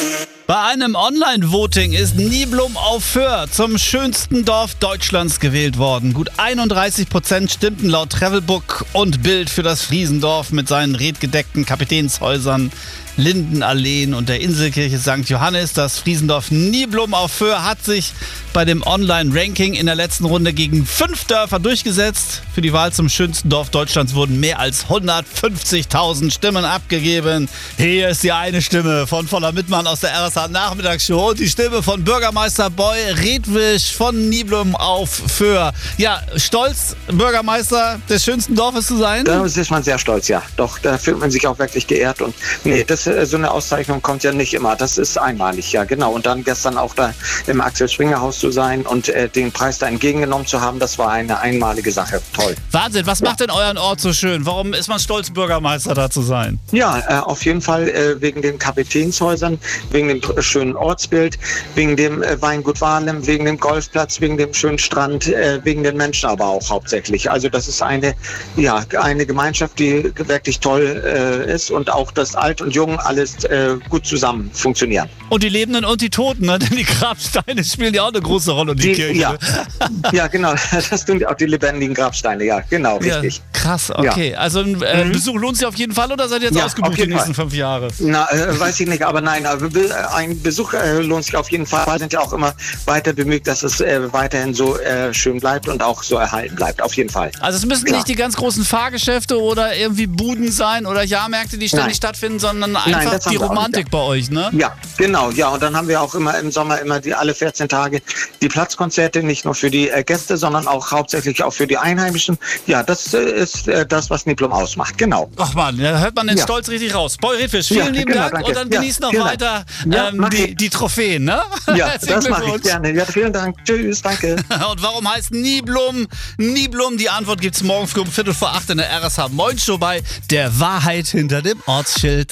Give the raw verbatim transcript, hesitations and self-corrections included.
Bei einem Online-Voting ist Niblum auf Föhr zum schönsten Dorf Deutschlands gewählt worden. Gut einunddreißig Prozent stimmten laut Travelbook und Bild für das Friesendorf mit seinen redgedeckten Kapitänshäusern, Lindenalleen und der Inselkirche Sankt Johannes. Das Friesendorf Niblum auf Föhr hat sich bei dem Online-Ranking in der letzten Runde gegen fünf Dörfer durchgesetzt. Für die Wahl zum schönsten Dorf Deutschlands wurden mehr als hundertfünfzigtausend Stimmen abgegeben. Hier ist die eine Stimme von Voller Mittmann aus der R S H-Nachmittagsshow und die Stimme von Bürgermeister Boy Redwisch von Niblum auf Föhr. Ja, stolz, Bürgermeister des schönsten Dorfes zu sein? Da ist man sehr stolz, ja. Doch, da fühlt man sich auch wirklich geehrt. Und nee, das, so eine Auszeichnung kommt ja nicht immer. Das ist einmalig, ja, genau. Und dann gestern auch da im Axel Springer Haus zu sein und äh, den Preis da entgegengenommen zu haben, das war eine einmalige Sache. Toll. Wahnsinn, was ja. macht denn euren Ort so schön? Warum ist man stolz, Bürgermeister da zu sein? Ja, äh, auf jeden Fall äh, wegen den Kapitänshäusern, wegen dem schönen Ortsbild, wegen dem äh, Weingut Wahlem, wegen dem Golfplatz, wegen dem schönen Strand, äh, wegen den Menschen aber auch hauptsächlich. Also das ist eine, ja, eine Gemeinschaft, die wirklich toll äh, ist und auch das Alt und Jung alles äh, gut zusammen funktionieren. Und die Lebenden und die Toten, ne? Denn die Grabsteine spielen ja auch eine große Rolle und die, die Kirche. Ja. ja, genau, das tun auch die lebendigen Grabsteine, ja, genau, richtig. Ja, krass, okay. Ja. Also ein äh, mhm. Besuch lohnt sich auf jeden Fall oder seid ihr jetzt ja, ausgebucht die nächsten Fall. fünf Jahre? Na, äh, weiß ich nicht, aber nein, aber ein Besuch äh, lohnt sich auf jeden Fall. Wir sind ja auch immer weiter bemüht, dass es äh, weiterhin so äh, schön bleibt und auch so erhalten bleibt, auf jeden Fall. Also es müssen Klar. nicht die ganz großen Fahrgeschäfte oder irgendwie Buden sein oder Jahrmärkte, die ständig Nein. stattfinden, sondern einfach Nein, die Romantik bei euch, ne? Ja, genau, ja. Und dann haben wir auch immer im Sommer immer die alle vierzehn Tage die Platzkonzerte, nicht nur für die äh, Gäste, sondern auch hauptsächlich auch für die Einheimischen. Ja, das äh, ist äh, das, was Niblum ausmacht, genau. Ach man, da hört man den ja. Stolz richtig raus. Boy Redwisch, vielen ja, lieben genau, Dank danke. und dann ja, genießt noch weiter ja, ähm, die, die Trophäen, ne? Ja, das mache ich gerne. Ja, vielen Dank. Tschüss, danke. Und warum heißt Niblum Niblum? Die Antwort gibt's morgen früh um Viertel vor acht in der R S H Moin Show bei Der Wahrheit hinter dem Ortsschild.